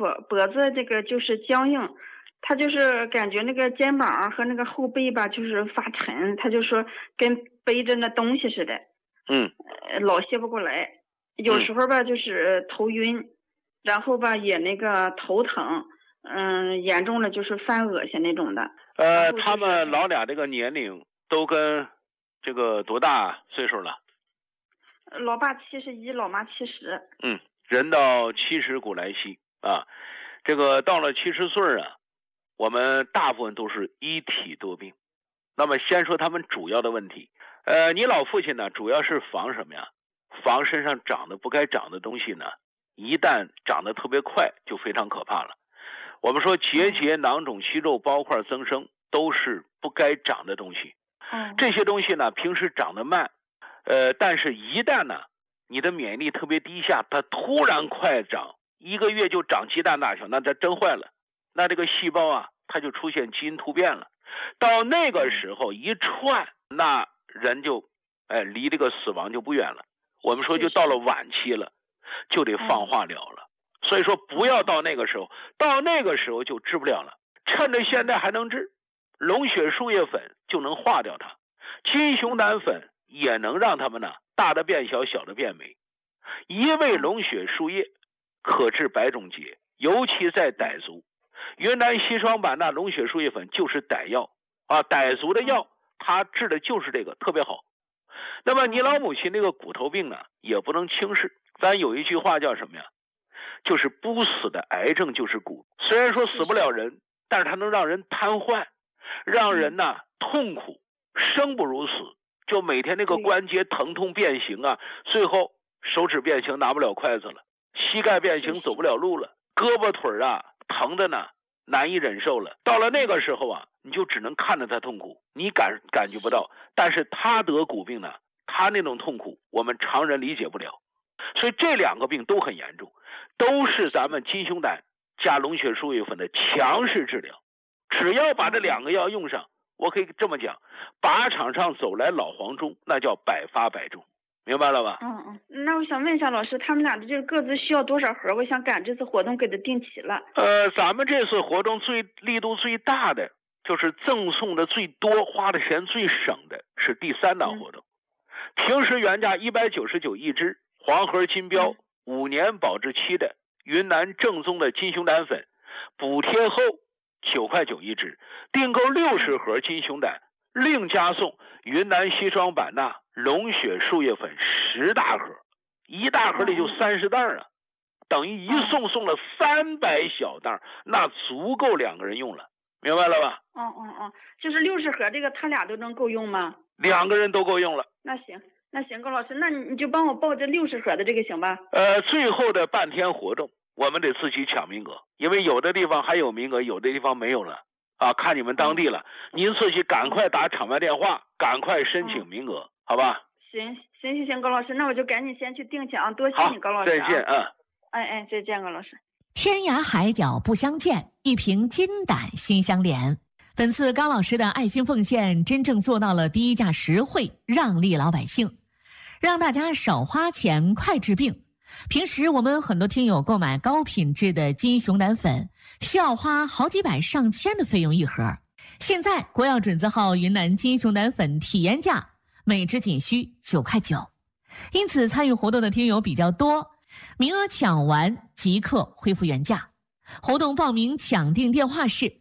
傅，脖子这个就是僵硬，他就是感觉那个肩膀和那个后背吧，就是发沉，他就说跟背着那东西似的，老卸不过来。有时候吧，就是头晕，然后吧也那个头疼，严重了就是犯恶心那种的。 他们老俩这个年龄都跟这个多大岁数了？ 老爸71，老妈70。 人到70古来稀啊，这个到了70岁啊，我们大部分都是一体多病。那么先说他们主要的问题，你老父亲呢，主要是防什么呀？防身上长得不该长的东西呢，一旦长得特别快，就非常可怕了。我们说结节、囊肿、息肉、包块增生，都是不该长的东西。这些东西呢，平时长得慢，但是一旦呢，你的免疫力特别低下，它突然快长，1个月就长鸡蛋大小，那它真坏了。那这个细胞啊，它就出现基因突变了。到那个时候一串，那人就离这个死亡就不远了。我们说就到了晚期了，就得放化疗了。所以说不要到那个时候，到那个时候就治不了了。趁着现在还能治，龙血树叶粉就能化掉它，金熊胆粉也能让它们呢大的变小，小的变美。一味龙血树叶可治百种结，尤其在傣族。云南西双版纳龙血树叶粉就是傣药啊，傣族的药，它治的就是这个，特别好。那么你老母亲那个骨头病呢，也不能轻视。咱有一句话叫什么呀？就是不死的癌症就是骨。虽然说死不了人，但是它能让人瘫痪，让人呢痛苦，生不如死。就每天那个关节疼痛变形啊，最后手指变形拿不了筷子了，膝盖变形走不了路了，胳膊腿啊疼的呢难以忍受了。到了那个时候啊，你就只能看着他痛苦，你感觉不到，但是他得骨病呢，他那种痛苦我们常人理解不了。所以这2个病都很严重，都是咱们金熊胆加龙血树叶粉的强势治疗。只要把这2个药用上，我可以这么讲，靶场上走来老黄忠，那叫百发百中，明白了吧？ 那我想问一下老师，他们俩的这个各自需要多少盒？我想赶这次活动给他定齐了。 咱们这次活动力度最大的，就是赠送的最多、花的钱最省的是第3档活动。平时原价199一支，黄盒金标5年保质期的云南正宗的金熊胆粉，补贴后9块9一支，订购60盒金熊胆，另加送云南西双版纳龙血树叶粉10大盒，1大盒里就30袋啊，等于一送了300小袋，那足够2个人用了，明白了吧？ 就是60盒这个他俩都能够用吗 ？2个人都够用了。 那行，高老师，那你就帮我报这60盒的这个行吧？ 最后的半天活动，我们得自己抢名额，因为有的地方还有名额，有的地方没有了啊，看你们当地了。您自己赶快打场外电话，赶快申请名额，好吧？ 行，高老师，那我就赶紧先去订去啊！多谢你，高老师。 再见啊！ 再见，高老师。 天涯海角不相见，一瓶金胆心相连。本次高老师的爱心奉献，真正做到了低价实惠，让利老百姓，让大家少花钱，快治病。平时我们很多听友购买高品质的金熊胆粉，需要花好几百上千的费用一盒。现在国药准字号云南金熊胆粉体验价每支仅需9块9，因此参与活动的听友比较多，名额抢完即刻恢复原价。活动报名抢订电话是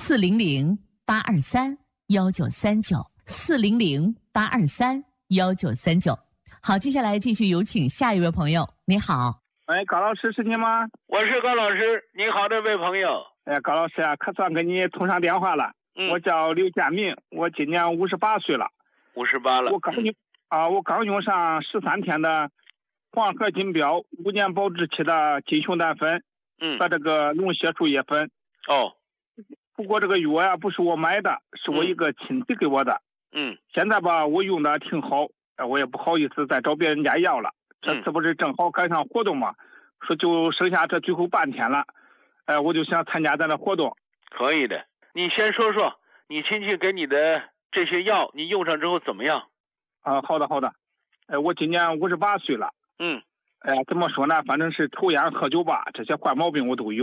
400-823-1939，400-823-1939。好，接下来继续有请下一位朋友。你好， 高老师是你吗？ 我是高老师，你好，这位朋友。 高老师啊，可算跟你通上电话了。我叫刘建明，我今年58岁了。 58了。 我刚用上13天的黄河金标5年保质期的金熊胆粉，和这个龙血树叶粉。不过这个药呀，不是我买的，是我一个亲戚给我的。现在吧，我用的挺好，我也不好意思再找别人家要了。这次不是正好赶上活动嘛，说就剩下这最后半天了，我就想参加咱的活动。 可以的，你先说说你亲戚给你的这些药，你用上之后怎么样？ 好的。我今年58岁了。怎么说呢？反正是抽烟喝酒吧，这些坏毛病我都有。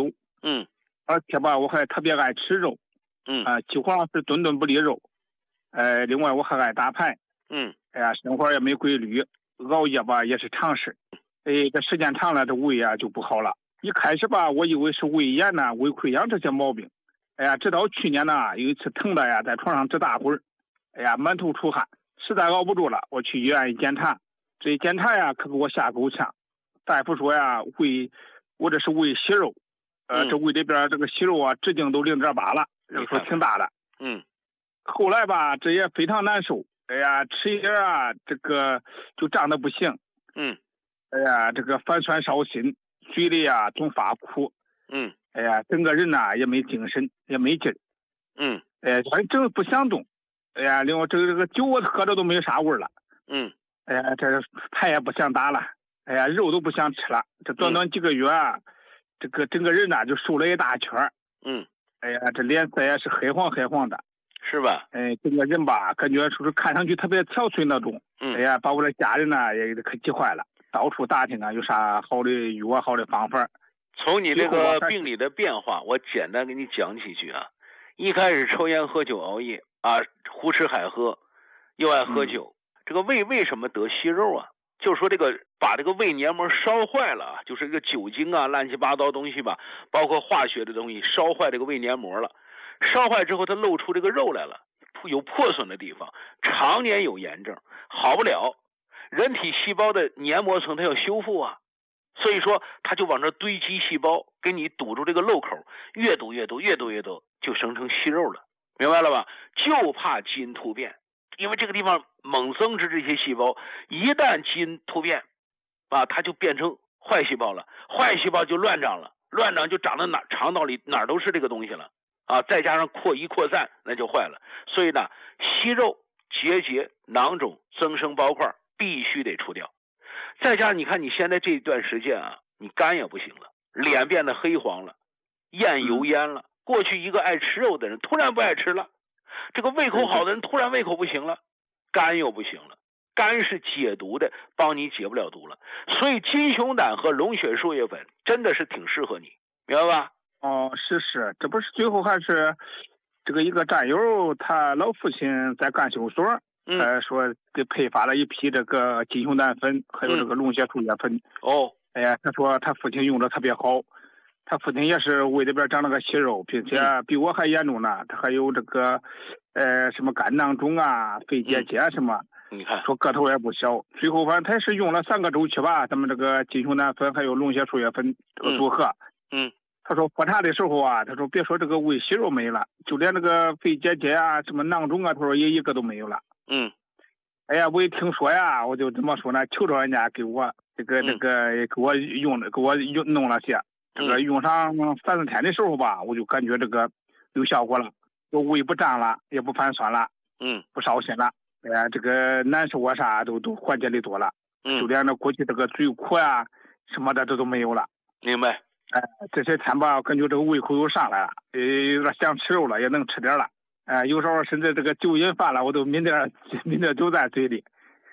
而且吧，我还特别爱吃肉，几乎上是顿顿不离肉。另外我还爱打牌，生活也没规律，熬夜吧也是常事。这时间长了，这胃啊就不好了。一开始吧，我以为是胃炎呐、胃溃疡这些毛病。直到去年呢，有一次疼的呀，在床上直打滚，满头出汗，实在熬不住了，我去医院一检查，这一检查呀，可给我吓够呛。大夫说呀，我这是胃息肉，这胃里边这个息肉啊，直径都0.8了，说挺大的。后来吧，这也非常难受。吃一点啊，这个就胀得不行。这个反酸烧心，嘴里啊总发苦。整个人呐也没精神，也没劲。反正不想动。另外这个酒我喝着都没啥味了。这牌也不想打了。肉都不想吃了。这短短几个月啊，这个整个人呐就瘦了一大圈。这脸色也是黑黄黑黄的。 是吧？ 整个人吧，感觉说是看上去特别憔悴那种。把我的家人呢也可急坏了，到处打听啊，有啥好的药、好的方法。 从你这个病理的变化，我简单给你讲几句啊。一开始抽烟喝酒熬夜啊，胡吃海喝，又爱喝酒。这个胃为什么得息肉啊？就是说这个把这个胃黏膜烧坏了，就是这个酒精啊、乱七八糟东西吧，包括化学的东西烧坏这个胃黏膜了。烧坏之后，它露出这个肉来了，有破损的地方，常年有炎症，好不了。人体细胞的黏膜层它要修复啊，所以说它就往这堆积细胞，给你堵住这个漏口，越堵，就生成息肉了，明白了吧？就怕基因突变，因为这个地方猛增殖这些细胞，一旦基因突变啊，它就变成坏细胞了，坏细胞就乱长了，乱长就长到肠道里哪都是这个东西了。再加上扩散，那就坏了。所以呢，息肉、结节、囊肿、增生包块必须得除掉。再加上你看你现在这段时间啊，你肝也不行了，脸变得黑黄了，厌油烟了。过去一个爱吃肉的人突然不爱吃了，这个胃口好的人突然胃口不行了，肝又不行了。肝是解毒的，帮你解不了毒了。所以金熊胆和龙血树叶粉真的是挺适合你，明白吧？ 是，这不是最后还是这个一个战友，他老父亲在干休所，说给配发了一批这个金熊胆粉，还有这个龙血树叶粉。他说他父亲用的特别好，他父亲也是胃里边长了个息肉，并且比我还严重呢，他还有这个什么肝囊肿啊、肺结节什么。 你看， 说个头也不小，最后反正他是用了3个周期吧，咱们这个金熊胆粉还有龙血树叶粉这个组合。他说复查的时候啊，他说别说这个胃息肉没了，就连这个肺结节啊、什么囊肿啊，他说也一个都没有了。我一听说呀，我就怎么说呢？求着人家给我给我弄了些。这个用上3、4天的时候吧，我就感觉这个有效果了，我胃不胀了，也不反酸了，不烧心了，这个难受啊啥都缓解的多了，就连那过去这个嘴苦啊什么的这都没有了。 明白。 这些天吧，感觉这个胃口又上来了，有点想吃肉了，也能吃点了。有时候甚至这个酒瘾犯了，我都抿点酒在嘴里。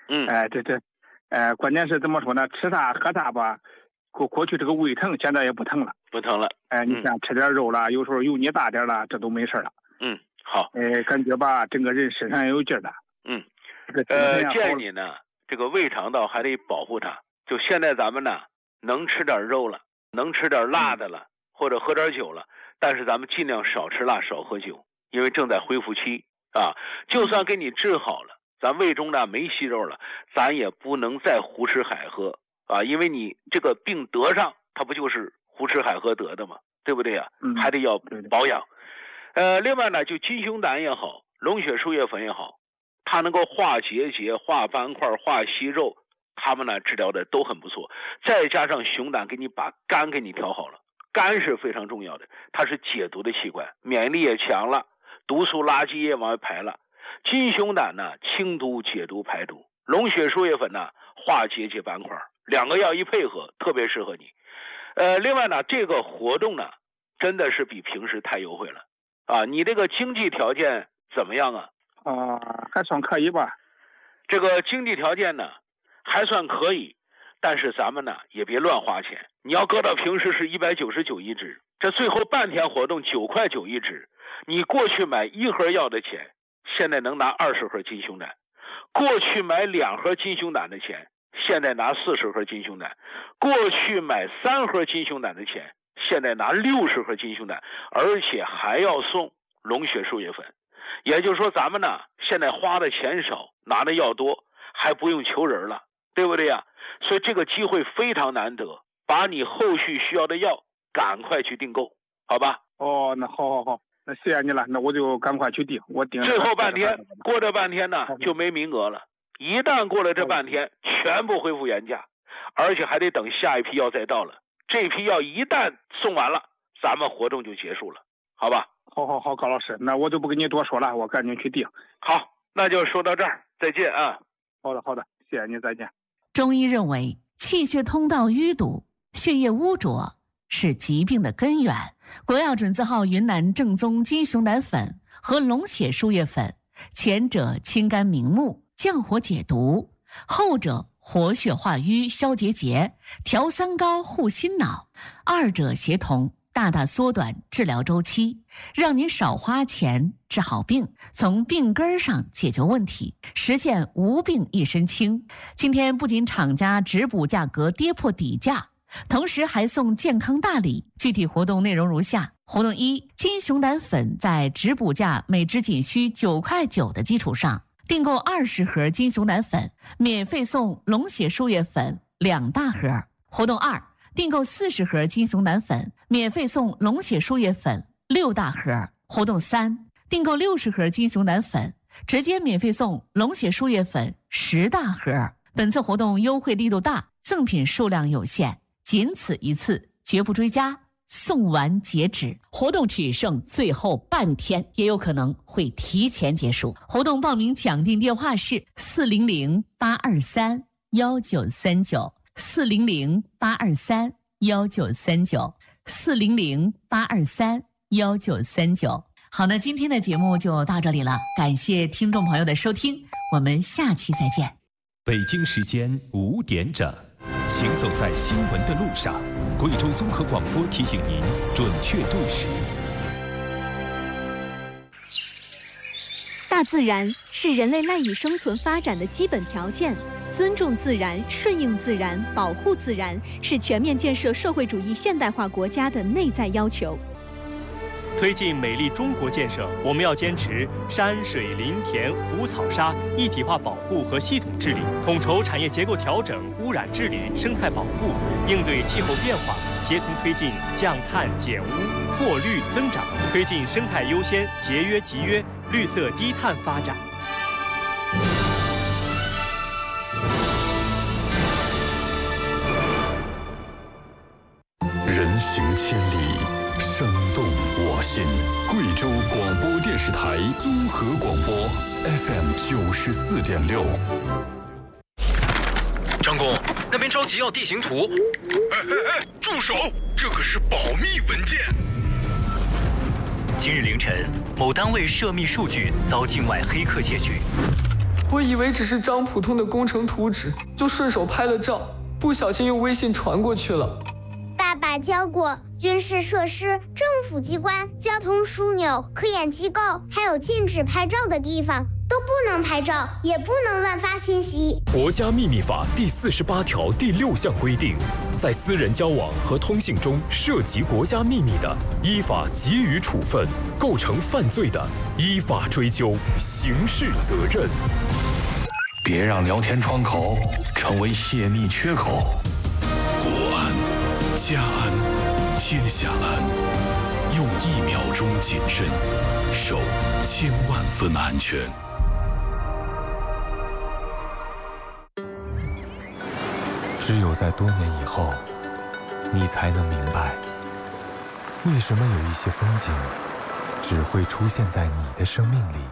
关键是怎么说呢？吃啥喝啥吧，过去这个胃疼，现在也不疼了。 不疼了。 你像吃点肉了，有时候油腻大点了，这都没事了。 好。 感觉吧，整个人身上也有劲了。 建议你呢，这个胃肠道还得保护它。就现在咱们呢，能吃点肉了。能吃点辣的了，或者喝点酒了，但是咱们尽量少吃辣，少喝酒，因为正在恢复期啊。就算给你治好了，咱胃中呢没息肉了，咱也不能再胡吃海喝啊，因为你这个病得上，它不就是胡吃海喝得的吗？对不对呀？还得要保养。另外呢，就金熊胆也好，龙血树叶粉也好，它能够化结节、化斑块、化息肉。他们呢治疗的都很不错，再加上熊胆给你把肝给你调好了，肝是非常重要的，它是解毒的器官，免疫力也强了，毒素垃圾也往外排了。金熊胆呢清毒解毒排毒，龙血树叶粉呢化结节斑块，2个药一配合，特别适合你。另外呢，这个活动呢真的是比平时太优惠了啊！你这个经济条件怎么样啊？ 还算可以吧。 这个经济条件呢还算可以， 但是咱们呢也别乱花钱，你要搁到平时是199一支，这最后半天活动9块9一支，你过去买1盒药的钱，现在能拿20盒金胸胆；过去买2盒金胸胆的钱，现在拿40盒金胸胆；过去买3盒金胸胆的钱，现在拿60盒金胸胆，而且还要送龙血输液粉。也就是说咱们呢现在花的钱少，拿的药多，还不用求人了，对不对呀？所以这个机会非常难得，把你后续需要的药赶快去订购，好吧？ 哦，那好，那谢谢你了，那我就赶快去订，我订。 最后半天，过这半天呢就没名额了，一旦过了这半天，全部恢复原价，而且还得等下一批药再到了。这批药一旦送完了，咱们活动就结束了，好吧？ 好，高老师，那我就不跟你多说了，我赶紧去订。 好，那就说到这儿，再见啊。 好的，谢谢您，再见。 中医认为，气血通道淤堵、血液污浊是疾病的根源。国药准字号云南正宗金熊胆粉和龙血输液粉，前者清肝明目、降火解毒，后者活血化瘀、消结节、调三高、护心脑，二者协同，大大缩短治疗周期，让您少花钱治好病，从病根上解决问题，实现无病一身轻。今天不仅厂家直补价格跌破底价，同时还送健康大礼。具体活动内容如下：活动1，金熊胆粉在直补价每支仅需9块9的基础上，订购20盒金熊胆粉，免费送龙血输液粉2大盒。活动2，订购40盒金熊胆粉，免费送龙血输液粉6大盒。活动3，订购60盒金熊胆粉，直接免费送龙血输液粉10大盒。本次活动优惠力度大，赠品数量有限，仅此一次，绝不追加，送完截止。活动只剩最后半天，也有可能会提前结束。活动报名抢订电话是400-823-1939。400-823-1939 400-823-1939。好，那今天的节目就到这里了，感谢听众朋友的收听，我们下期再见。 北京时间5点整，行走在新闻的路上，贵州综合广播提醒您准确对时。 大自然是人类赖以生存发展的基本条件，尊重自然、顺应自然、保护自然是全面建设社会主义现代化国家的内在要求。 推进美丽中国建设，我们要坚持山水林田湖草沙一体化保护和系统治理，统筹产业结构调整、污染治理、生态保护，应对气候变化，协同推进降碳减污、扩绿增长，推进生态优先、节约集约、绿色低碳发展。 人行千里，声动我心。贵州广播电视台综合广播 FM 94.6。 张工，那边着急要地形图。 哎，住手！这可是保密文件。 今日凌晨，某单位涉密数据遭境外黑客窃取。 我以为只是张普通的工程图纸，就顺手拍了照，不小心用微信传过去了。 爸爸教过，军事设施、政府机关、交通枢纽、科研机构，还有禁止拍照的地方，都不能拍照，也不能乱发信息。 国家秘密法第48条第6项规定，在私人交往和通信中涉及国家秘密的，依法给予处分；构成犯罪的，依法追究刑事责任。 别让聊天窗口成为泄密缺口。 国安、家安、天下安，用1秒钟谨慎，守1000万分安全。 只有在多年以后，你才能明白，为什么有一些风景只会出现在你的生命里。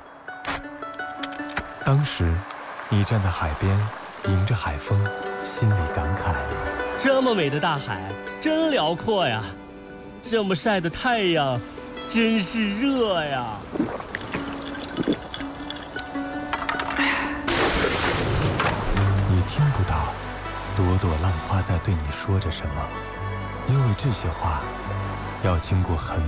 当时你站在海边，迎着海风，心里感慨， 这么美的大海真辽阔呀，这么晒的太阳真是热呀。 你听不到，读朵朵浪花在对你说着什么，因为这些话要经过很